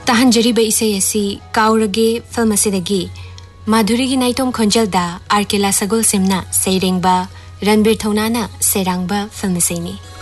ताहंजरीब इसे ऐसी काउरगे फिल्म असिदगी माधुरी की नाइटोम खंजलदा आर्केला सगोल सिमना सेरेंगबा रणबीर थौनाना सेरांगबा फिल्म सेनी